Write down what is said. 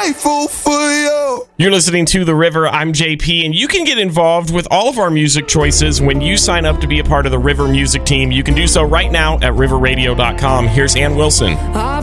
grateful for you. You're listening to The River. I'm JP, and you can get involved with all of our music choices when you sign up to be a part of the River Music Team. You can do so right now at riverradio.com. Here's Ann Wilson.